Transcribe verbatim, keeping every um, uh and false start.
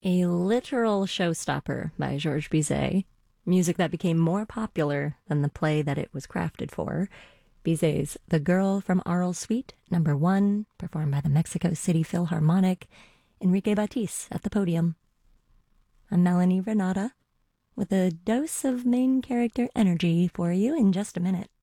A literal showstopper by Georges Bizet, music that became more popular than the play that it was crafted for. Bizet's The Girl from Arles Suite, number one, performed by the Mexico City Philharmonic, Enrique Batiste at the podium. I'm Melanie Renata, with a dose of main character energy for you in just a minute.